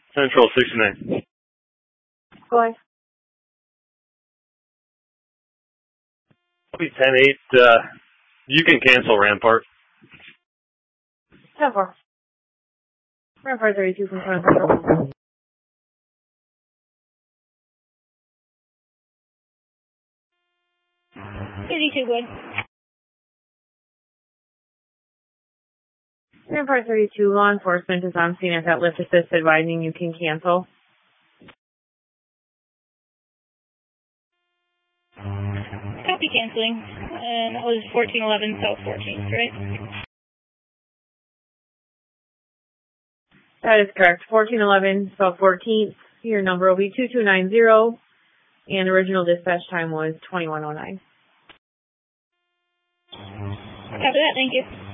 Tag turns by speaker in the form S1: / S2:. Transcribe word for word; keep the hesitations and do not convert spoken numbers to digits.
S1: Central sixty-nine.
S2: Go ahead.
S1: Copy ten eight. Uh, you can cancel Rampart.
S2: ten four. Rampart thirty-two from Command Central.
S3: thirty-two, good.
S2: Rampart thirty-two, law enforcement is on scene at that lift assist advising you can cancel.
S3: Copy canceling. And that was fourteen eleven South fourteenth, right?
S2: That is correct. fourteen eleven South fourteenth. Your number will be two two nine zero. And original dispatch time was twenty-one oh nine.
S3: Copy that, thank you.